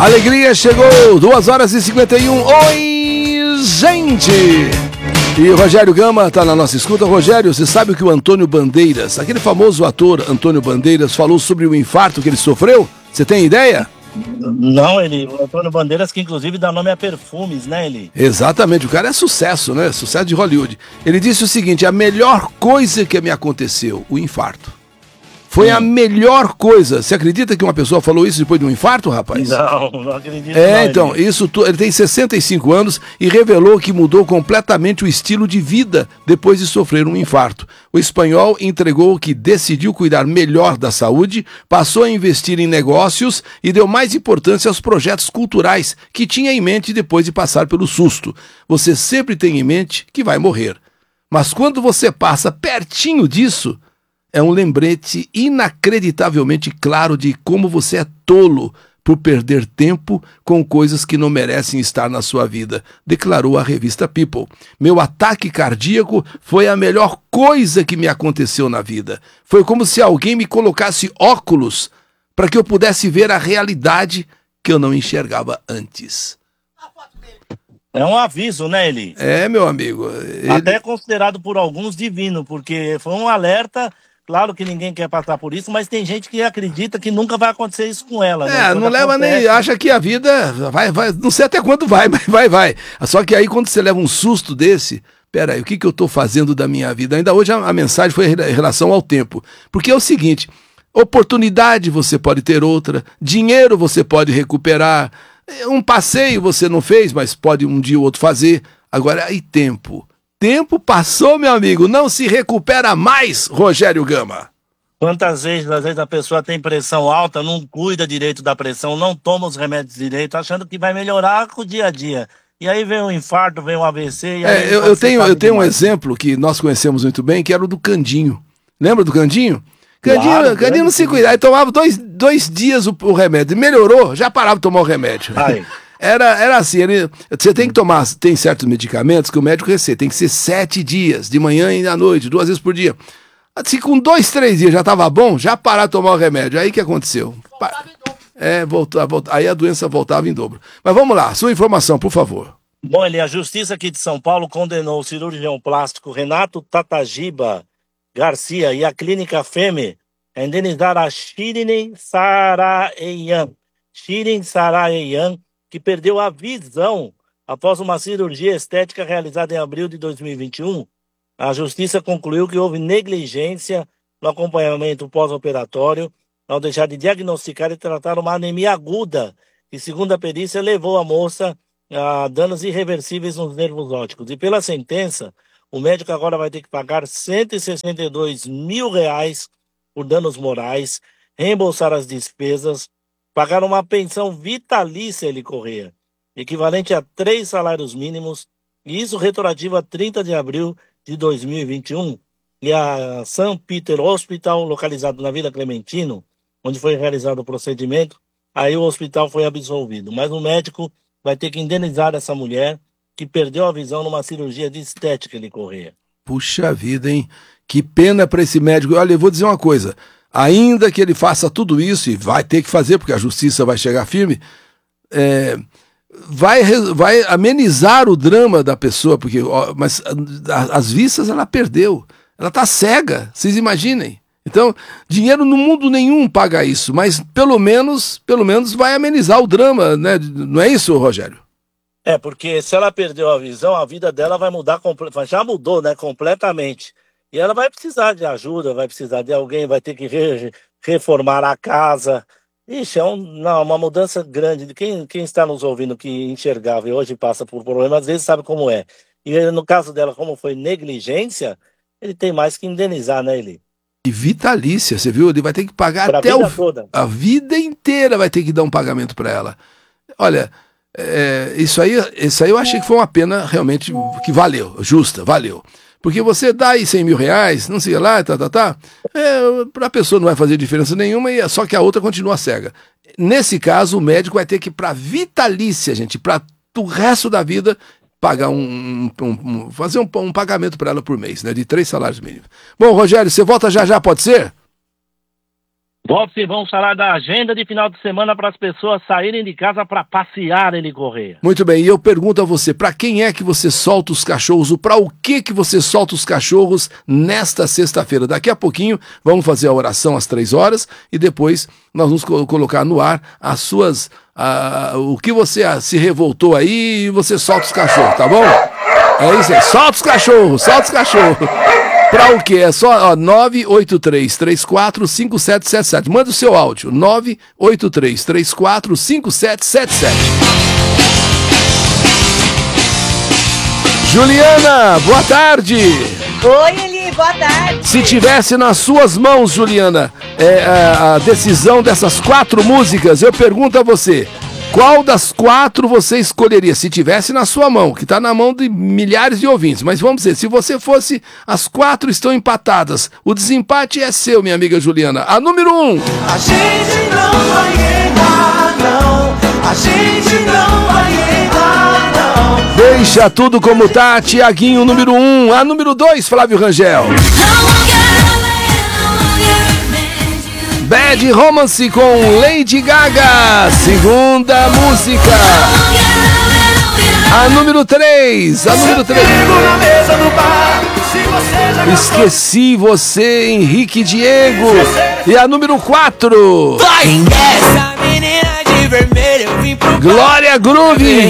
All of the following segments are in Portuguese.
Alegria chegou, 2h51. Oi, gente! E o Rogério Gama está na nossa escuta. Rogério, você sabe o que o Antônio Bandeiras, aquele famoso ator Antônio Bandeiras, falou sobre o infarto que ele sofreu? Você tem ideia? Não, o Antônio Bandeiras, que inclusive dá nome a perfumes, né, Exatamente, o cara é sucesso, né? Sucesso de Hollywood. Ele disse o seguinte: a melhor coisa que me aconteceu, o infarto. Foi a melhor coisa. Você acredita que uma pessoa falou isso depois de um infarto, rapaz? Não acredito. Então, ele tem 65 anos e revelou que mudou completamente o estilo de vida depois de sofrer um infarto. O espanhol entregou que decidiu cuidar melhor da saúde, passou a investir em negócios e deu mais importância aos projetos culturais que tinha em mente depois de passar pelo susto. Você sempre tem em mente que vai morrer. Mas quando você passa pertinho disso, é um lembrete inacreditavelmente claro de como você é tolo por perder tempo com coisas que não merecem estar na sua vida, declarou a revista People. Meu ataque cardíaco foi a melhor coisa que me aconteceu na vida. Foi como se alguém me colocasse óculos para que eu pudesse ver a realidade que eu não enxergava antes. É um aviso, né, Eli? É, meu amigo. Até considerado por alguns divino, porque foi um alerta. Claro que ninguém quer passar por isso, mas tem gente que acredita que nunca vai acontecer isso com ela, né? Não leva nem... Acha que a vida vai... Não sei até quando vai, mas vai. Só que aí quando você leva um susto desse... Peraí, o que eu tô fazendo da minha vida? Ainda hoje a mensagem foi em relação ao tempo. Porque é o seguinte... Oportunidade você pode ter outra. Dinheiro você pode recuperar. Um passeio você não fez, mas pode um dia ou outro fazer. Agora, e tempo? Tempo passou, meu amigo, não se recupera mais, Rogério Gama. Quantas vezes, às vezes a pessoa tem pressão alta, não cuida direito da pressão, não toma os remédios direito, achando que vai melhorar com o dia a dia. E aí vem um infarto, vem um AVC... E aí eu tenho um exemplo que nós conhecemos muito bem, que era o do Candinho. Lembra do Candinho? Candinho não se cuidava, ele tomava dois dias o remédio, melhorou, já parava de tomar o remédio. Era assim, você tem que tomar, tem certos medicamentos que o médico receita, tem que ser 7 dias, de manhã e à noite, 2 vezes por dia. Se com 2, 3 dias já estava bom, já parar de tomar o remédio. Aí o que aconteceu? Voltou, aí a doença voltava em dobro. Mas vamos lá, sua informação, por favor. Bom, a Justiça aqui de São Paulo condenou o cirurgião plástico Renato Tatagiba Garcia e a Clínica Feme a indenizar a Shirin Sarayan, que perdeu a visão após uma cirurgia estética realizada em abril de 2021. A Justiça concluiu que houve negligência no acompanhamento pós-operatório ao deixar de diagnosticar e tratar uma anemia aguda, que, segundo a perícia, levou a moça a danos irreversíveis nos nervos ópticos. E pela sentença, o médico agora vai ter que pagar R$162 mil por danos morais, reembolsar as despesas, pagar uma pensão vitalícia, Eli Corrêa, equivalente a 3 salários mínimos, e isso retroativo a 30 de abril de 2021. E a St. Peter Hospital, localizado na Vila Clementino, onde foi realizado o procedimento, aí o hospital foi absolvido. Mas o médico vai ter que indenizar essa mulher que perdeu a visão numa cirurgia de estética, Eli Corrêa. Puxa vida, hein? Que pena para esse médico. Olha, eu vou dizer uma coisa. Ainda que ele faça tudo isso, e vai ter que fazer, porque a justiça vai chegar firme, vai amenizar o drama da pessoa, mas as vistas ela perdeu. Ela está cega, vocês imaginem. Então, dinheiro no mundo nenhum paga isso, mas pelo menos vai amenizar o drama, né? Não é isso, Rogério? Porque se ela perdeu a visão, a vida dela vai mudar, já mudou, né, completamente. E ela vai precisar de ajuda, vai precisar de alguém, vai ter que reformar a casa. Ixi, uma mudança grande. Quem está nos ouvindo que enxergava e hoje passa por problemas, às vezes sabe como é. E no caso dela, como foi negligência, ele tem mais que indenizar, né, Eli? E vitalícia, você viu? Ele vai ter que pagar pra até toda. A vida inteira vai ter que dar um pagamento para ela. Olha, isso aí eu achei que foi uma pena realmente que valeu, justa, valeu. Porque você dá aí R$100 mil, não sei lá, para a pessoa não vai fazer diferença nenhuma, só que a outra continua cega. Nesse caso, o médico vai ter que, para vitalícia, gente, para o resto da vida, pagar fazer um pagamento para ela por mês, né, de 3 salários mínimos. Bom, Rogério, você volta já, pode ser? Robson, vamos falar da agenda de final de semana para as pessoas saírem de casa para passear, ele Correia. Muito bem, e eu pergunto a você, para quem é que você solta os cachorros, ou para o que você solta os cachorros nesta sexta-feira? Daqui a pouquinho vamos fazer a oração às 3 horas e depois nós vamos colocar no ar as suas... o que você se revoltou aí e você solta os cachorros, tá bom? É isso aí, solta os cachorros, solta os cachorros. Pra o quê? É só 983-34-5777. Manda o seu áudio, 983-34-5777. Juliana, boa tarde. Oi, Eli, boa tarde. Se tivesse nas suas mãos, Juliana, a decisão dessas 4 músicas, eu pergunto a você, qual das 4 você escolheria? Se tivesse na sua mão, que está na mão de milhares de ouvintes. Mas vamos dizer, se você fosse, as 4 estão empatadas. O desempate é seu, minha amiga Juliana. A número 1. A gente não vai errar, não. A gente não vai errar, não. Deixa tudo como tá, Tiaguinho, número 1. A número 2, Flávio Rangel. Bad Romance com Lady Gaga, segunda música. A número 3, Esqueci Você, Henrique Diego. E a número 4, Glória Groove,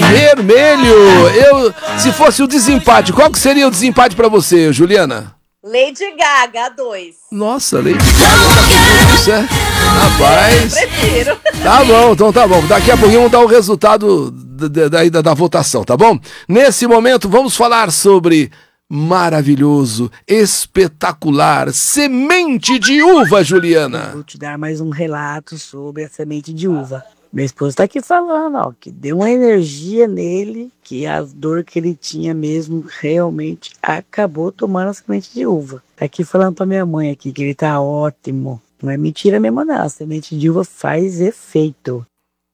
Vermelho. Se fosse o desempate, qual que seria o desempate pra você, Juliana? Lady Gaga, 2. Nossa, Lady Gaga, isso é? Rapaz. Eu prefiro. Tá bom, então tá bom. Daqui a pouquinho vamos dar o resultado da votação, tá bom? Nesse momento vamos falar sobre maravilhoso, espetacular, semente de uva, Juliana. Vou te dar mais um relato sobre a semente de uva. Minha esposa tá aqui falando, ó, que deu uma energia nele, que a dor que ele tinha mesmo realmente acabou tomando a semente de uva. Tá aqui falando pra minha mãe aqui que ele tá ótimo. Não é mentira mesmo não, a semente de uva faz efeito.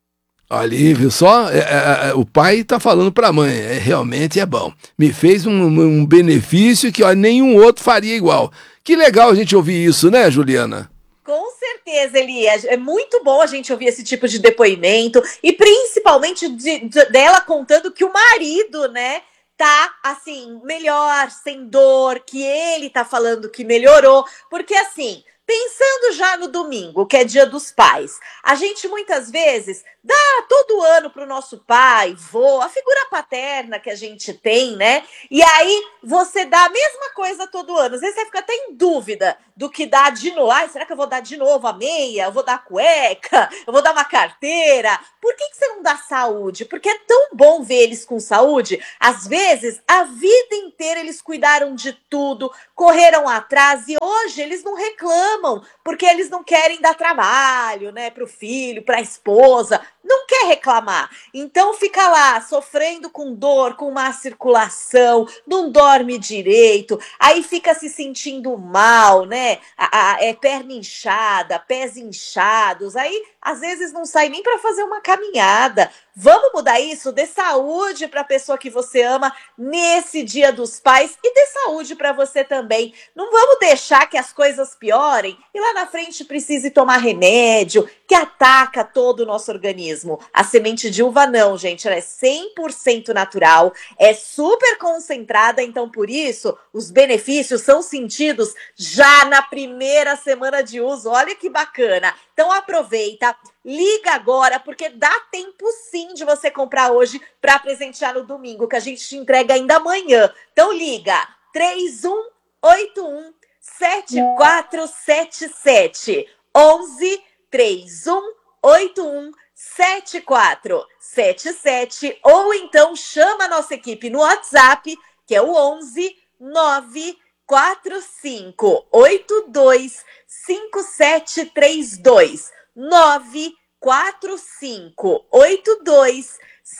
Ali, viu só? O pai tá falando pra mãe, realmente é bom. Me fez um benefício que nenhum outro faria igual. Que legal a gente ouvir isso, né, Juliana? Com certeza, Eli. É muito bom a gente ouvir esse tipo de depoimento e principalmente dela contando que o marido, né, tá, assim, melhor, sem dor, que ele tá falando que melhorou, porque assim... Pensando já no domingo, que é Dia dos Pais, a gente muitas vezes dá todo ano pro nosso pai, vô, a figura paterna que a gente tem, né? E aí você dá a mesma coisa todo ano. Às vezes você fica até em dúvida do que dá de novo. Ai, será que eu vou dar de novo a meia? Eu vou dar a cueca? Eu vou dar uma carteira? Por que você não dá saúde? Porque é tão bom ver eles com saúde. Às vezes, a vida inteira eles cuidaram de tudo, correram atrás e hoje eles não reclamam, porque eles não querem dar trabalho, né, pro filho, pra esposa, não quer reclamar. Então fica lá, sofrendo com dor, com má circulação, não dorme direito, aí fica se sentindo mal, né, perna inchada, pés inchados, aí às vezes não sai nem para fazer uma caminhada. Vamos mudar isso? Dê saúde para a pessoa que você ama nesse Dia dos Pais e dê saúde para você também. Não vamos deixar que as coisas piorem e lá na frente precise tomar remédio que ataca todo o nosso organismo. A semente de uva não, gente, ela é 100% natural, é super concentrada, então por isso os benefícios são sentidos já na primeira semana de uso. Olha que bacana. Então aproveita, liga agora, porque dá tempo sim de você comprar hoje para presentear no domingo, que a gente te entrega ainda amanhã. Então liga, 3181-7477, 11-3181-7477, ou então chama a nossa equipe no WhatsApp, que é o 11 94582 5732 94582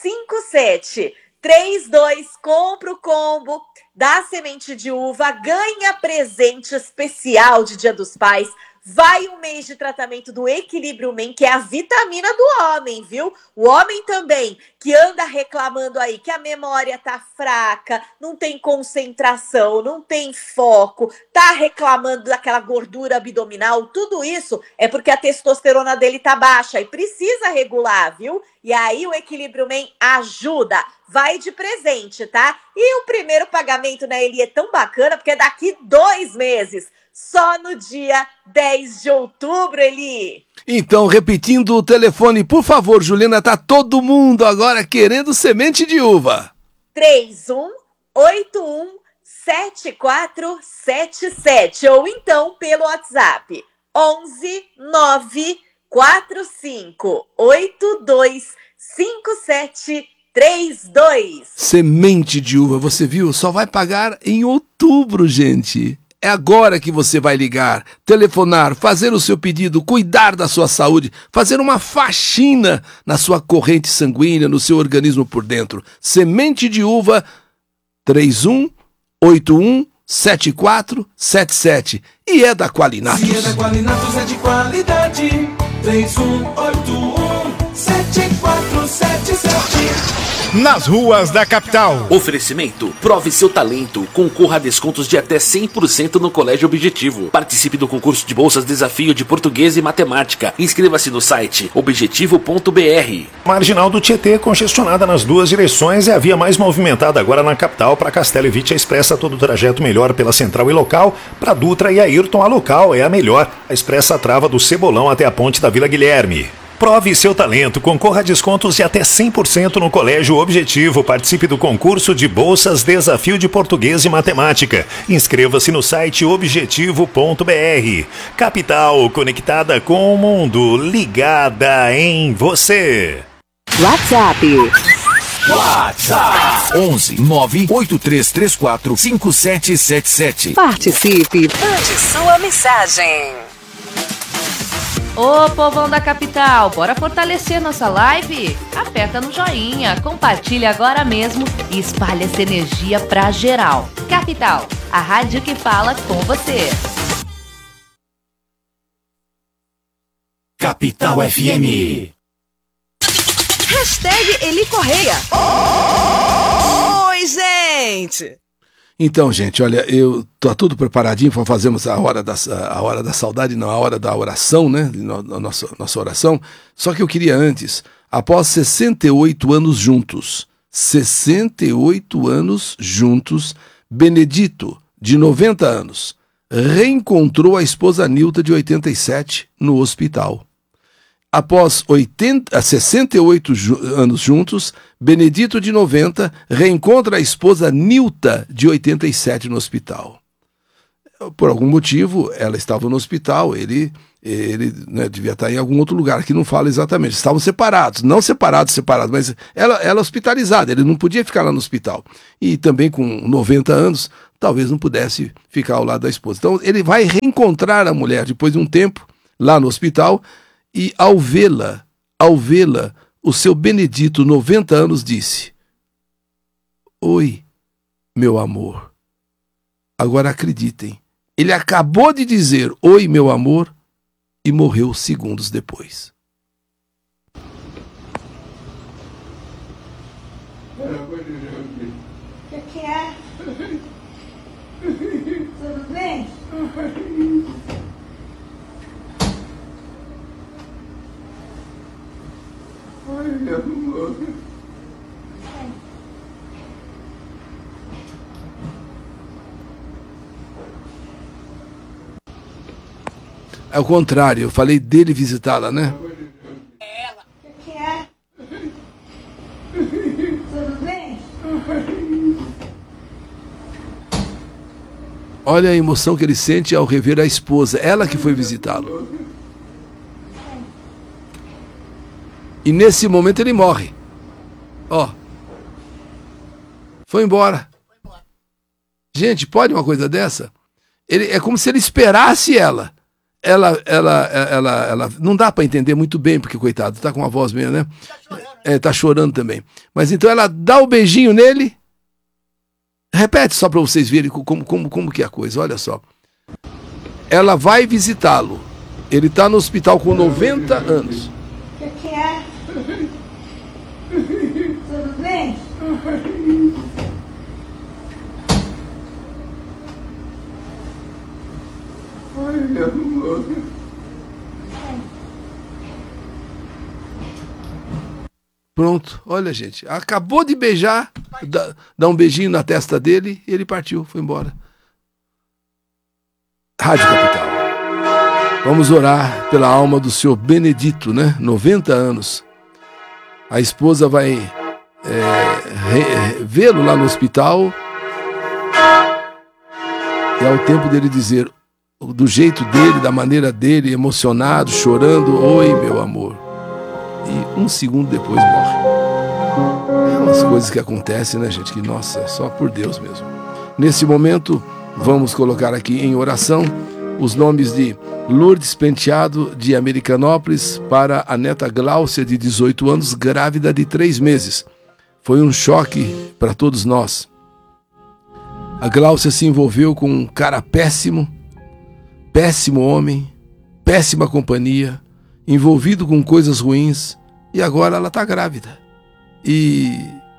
5732. Compra o combo da semente de uva, ganha presente especial de Dia dos Pais. vai um mês de tratamento do Equilíbrio Men, que é a vitamina do homem, viu? O homem também, que anda reclamando aí que a memória tá fraca, não tem concentração, não tem foco, tá reclamando daquela gordura abdominal, tudo isso é porque a testosterona dele tá baixa e precisa regular, viu? E aí o Equilíbrio Men ajuda, vai de presente, tá? E o primeiro pagamento, né, ele é tão bacana porque é daqui 2 meses. Só no dia 10 de outubro, Eli. Então, repetindo o telefone, por favor, Juliana, tá todo mundo agora querendo semente de uva. 31817477 ou então pelo WhatsApp 11-945825732. Semente de uva, você viu? Só vai pagar em outubro, gente. É agora que você vai ligar, telefonar, fazer o seu pedido, cuidar da sua saúde, fazer uma faxina na sua corrente sanguínea, no seu organismo por dentro. Semente de uva 31817477. E é da Qualinatos. Se é da Qualinatos, é de qualidade. 31817477. Nas ruas da capital. Oferecimento: prove seu talento, concorra a descontos de até 100% no Colégio Objetivo. Participe do concurso de bolsas Desafio de Português e Matemática. Inscreva-se no site objetivo.br. Marginal do Tietê congestionada nas duas direções, é a via mais movimentada agora na capital. Para Castelo e Vitia Expressa, todo o trajeto melhor pela Central e Local. Para Dutra e Ayrton, a Local é a melhor. A Expressa trava do Cebolão até a ponte da Vila Guilherme. Prove seu talento, concorra a descontos de até 100% no Colégio Objetivo. Participe do concurso de bolsas Desafio de Português e Matemática. Inscreva-se no site objetivo.br. Capital, conectada com o mundo, ligada em você. WhatsApp 11-98334-5777. Participe, mande sua mensagem. Ô povão da capital, bora fortalecer nossa live? Aperta no joinha, compartilha agora mesmo e espalha essa energia pra geral. Capital, a rádio que fala com você. Capital FM. Hashtag Eli Correia. Oi, gente! Então, gente, olha, eu tô tudo preparadinho para fazermos a hora da saudade, não, a hora da oração, né? Nossa oração. Só que eu queria antes, após 68 anos juntos, 68 anos juntos, Benedito, de 90 anos, reencontrou a esposa Nilta, de 87, no hospital. Após 68 anos juntos, Benedito, de 90, reencontra a esposa Nilta, de 87, no hospital. Por algum motivo, ela estava no hospital, ele né, devia estar em algum outro lugar, que não fala exatamente. Estavam separados, não separados, mas ela hospitalizada, ele não podia ficar lá no hospital. E também com 90 anos, talvez não pudesse ficar ao lado da esposa. Então, ele vai reencontrar a mulher depois de um tempo, lá no hospital. E ao vê-la, o seu Benedito, 90 anos, disse: "Oi, meu amor." Agora acreditem, ele acabou de dizer "Oi, meu amor" e morreu segundos depois. O que é? Tudo bem? Oi, meu amor. Ao contrário, eu falei dele visitá-la, né? Ela. O que é? Tudo bem? Olha a emoção que ele sente ao rever a esposa, ela que foi visitá-lo. E nesse momento ele morre. Ó. Foi embora. Gente, pode uma coisa dessa? É como se ele esperasse ela. Ela não dá para entender muito bem, porque, coitado, tá com uma voz meio, né? Tá chorando também. Mas então ela dá o beijinho nele. Repete só para vocês verem como que é a coisa, olha só. Ela vai visitá-lo. Ele está no hospital com 90 anos. O que é? Tudo bem? Ai, amor. Pronto, olha, gente, acabou de beijar, dá um beijinho na testa dele e ele partiu, foi embora. Rádio Capital. Vamos orar pela alma do senhor Benedito, né? 90 anos. A esposa vai vê-lo lá no hospital e é o tempo dele dizer, do jeito dele, da maneira dele, emocionado, chorando, oi, meu amor. E um segundo depois morre. É umas coisas que acontecem, né, gente? Que, nossa, só por Deus mesmo. Nesse momento, vamos colocar aqui em oração os nomes de Lourdes Penteado, de Americanópolis, para a neta Gláucia, de 18 anos, grávida de 3 meses. Foi um choque para todos nós. A Gláucia se envolveu com um cara péssimo, péssimo homem, péssima companhia, envolvido com coisas ruins, e agora ela está grávida. E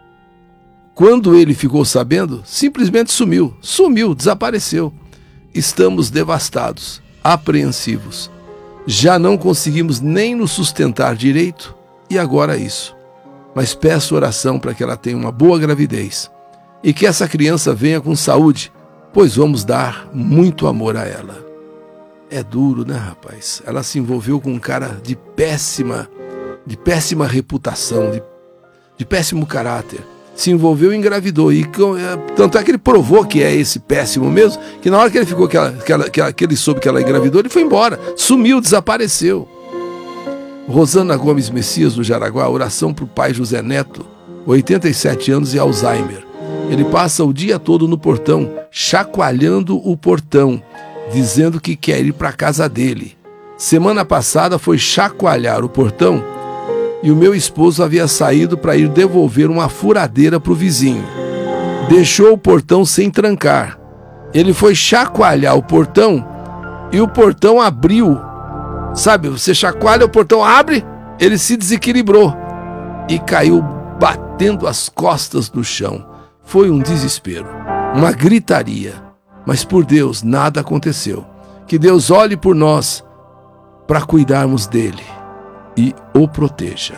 quando ele ficou sabendo, simplesmente sumiu, desapareceu. Estamos devastados, apreensivos. Já não conseguimos nem nos sustentar direito, e agora isso. Mas peço oração para que ela tenha uma boa gravidez e que essa criança venha com saúde, pois vamos dar muito amor a ela. É duro, né, rapaz? Ela se envolveu com um cara de péssima reputação, de péssimo caráter. Se envolveu e engravidou. E tanto é que ele provou que é esse péssimo mesmo, que na hora que ele ficou que ele soube que ela engravidou, ele foi embora. Sumiu, desapareceu. Rosana Gomes Messias, do Jaraguá, oração para o pai José Neto, 87 anos e Alzheimer. Ele passa o dia todo no portão, chacoalhando o portão, dizendo que quer ir para a casa dele. Semana passada foi chacoalhar o portão e o meu esposo havia saído para ir devolver uma furadeira para o vizinho. Deixou o portão sem trancar. Ele foi chacoalhar o portão e o portão abriu. Sabe, você chacoalha, o portão abre, ele se desequilibrou e caiu batendo as costas no chão. Foi um desespero, uma gritaria. Mas por Deus, nada aconteceu. Que Deus olhe por nós para cuidarmos dele e o proteja.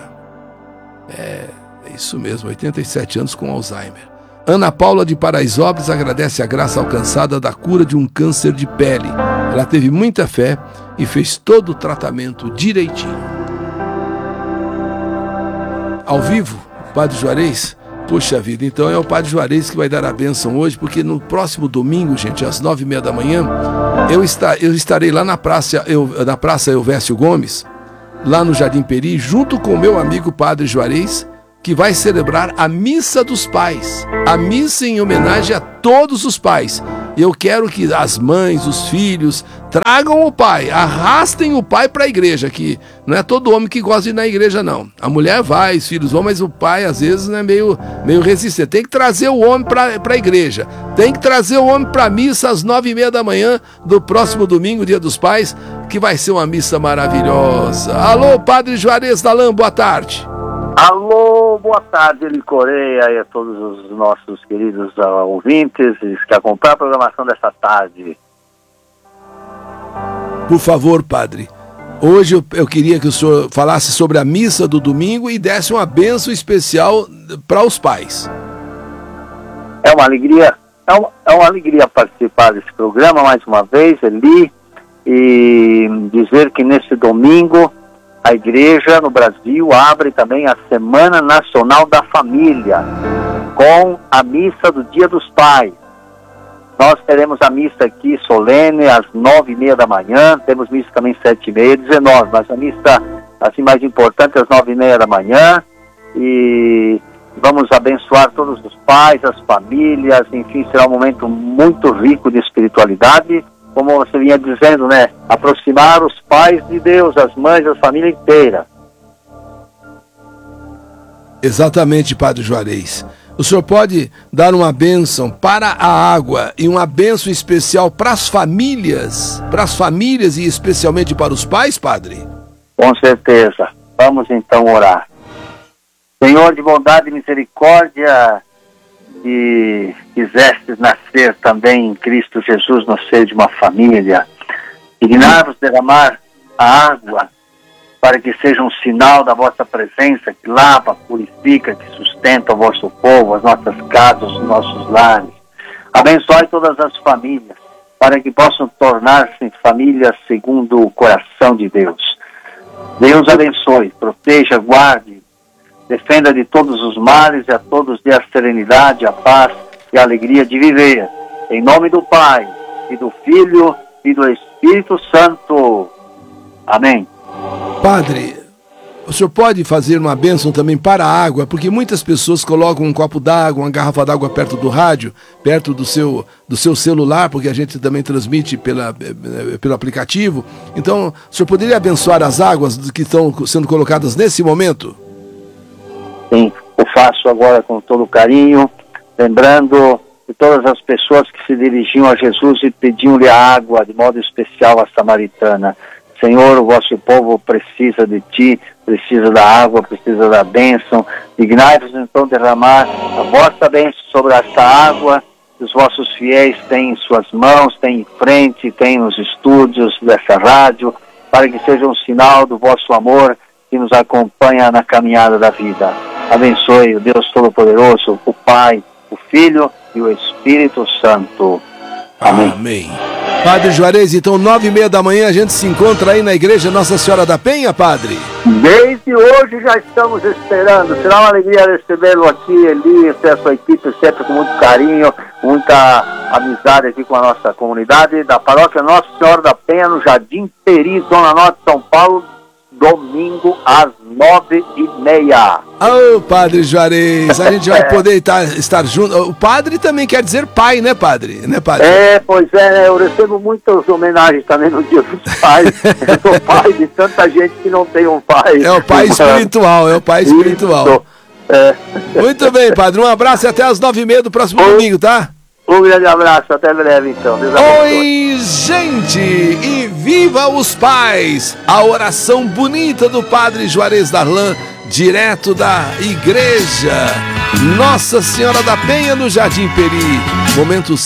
É isso mesmo, 87 anos com Alzheimer. Ana Paula de Paraisópolis agradece a graça alcançada da cura de um câncer de pele. Ela teve muita fé e fez todo o tratamento direitinho. Ao vivo, Padre Juarez. Puxa vida, então é o Padre Juarez que vai dar a bênção hoje, porque no próximo domingo, gente, às 9h30 da manhã, eu estarei lá na Praça Elvésio Gomes, lá no Jardim Peri, junto com o meu amigo Padre Juarez, que vai celebrar a Missa dos Pais, a missa em homenagem a todos os pais. E eu quero que as mães, os filhos, tragam o pai, arrastem o pai para a igreja, que não é todo homem que gosta de ir na igreja, não. A mulher vai, os filhos vão, mas o pai, às vezes, é meio resistente. Tem que trazer o homem para a igreja, tem que trazer o homem para a missa às 9h30 da manhã do próximo domingo, Dia dos Pais, que vai ser uma missa maravilhosa. Alô, Padre Juarez Dalam, boa tarde. Alô, boa tarde, Eli Coreia, e a todos os nossos queridos ouvintes que acompanham a programação desta tarde. Por favor, padre, hoje eu queria que o senhor falasse sobre a missa do domingo e desse uma bênção especial para os pais. É uma alegria participar desse programa mais uma vez, Eli, e dizer que nesse domingo a Igreja no Brasil abre também a Semana Nacional da Família, com a missa do Dia dos Pais. Nós teremos a missa aqui solene às 9h30 da manhã, temos missa também 7h30 e 19h, mas a missa assim mais importante às 9h30 da manhã, e vamos abençoar todos os pais, as famílias, enfim, será um momento muito rico de espiritualidade, como você vinha dizendo, né? Aproximar os pais de Deus, as mães, a família inteira. Exatamente, Padre Juarez. o senhor pode dar uma bênção para a água e uma bênção especial para as famílias e especialmente para os pais, padre? Com certeza. Vamos então orar. Senhor de bondade e misericórdia, que quisestes nascer também em Cristo Jesus no seio de uma família, dignai-vos derramar a água para que seja um sinal da vossa presença, que lava, purifica, que sustenta o vosso povo, as nossas casas, os nossos lares. Abençoe todas as famílias, para que possam tornar-se famílias segundo o coração de Deus. Deus abençoe, proteja, guarde, defenda de todos os males e a todos dê a serenidade, a paz e a alegria de viver. Em nome do Pai, e do Filho, e do Espírito Santo. Amém. Padre, o senhor pode fazer uma bênção também para a água, porque muitas pessoas colocam um copo d'água, uma garrafa d'água perto do rádio, perto do seu celular, porque a gente também transmite pelo aplicativo. Então, o senhor poderia abençoar as águas que estão sendo colocadas nesse momento? Sim, eu faço agora com todo carinho, lembrando de todas as pessoas que se dirigiam a Jesus e pediam-lhe a água, de modo especial a samaritana. Senhor, o vosso povo precisa de ti, precisa da água, precisa da bênção. Dignai-vos então derramar a vossa bênção sobre esta água que os vossos fiéis têm em suas mãos, têm em frente, têm nos estúdios dessa rádio, para que seja um sinal do vosso amor que nos acompanha na caminhada da vida. Abençoe o Deus Todo-Poderoso, o Pai, o Filho e o Espírito Santo. Amém. Amém. Padre Juarez, então 9h30 da manhã a gente se encontra aí na Igreja Nossa Senhora da Penha, padre? Desde hoje já estamos esperando. Será uma alegria recebê-lo aqui, Eli, e a sua equipe, sempre com muito carinho, muita amizade aqui com a nossa comunidade da Paróquia Nossa Senhora da Penha, no Jardim Peri, Zona Norte de São Paulo, domingo às 9h30. Ô, Padre Juarez, a gente vai poder estar junto. O padre também quer dizer pai, né, padre? Pois é, eu recebo muitas homenagens também no Dia dos Pais. Eu sou pai de tanta gente que não tem um pai. É o pai espiritual, Isso. Muito bem, padre, um abraço e até às 9h30 do próximo domingo, tá? Um grande abraço, até breve então. Oi, gente, e viva os pais! A oração bonita do Padre Juarez Darlan, direto da Igreja Nossa Senhora da Penha, no Jardim Peri. Momentos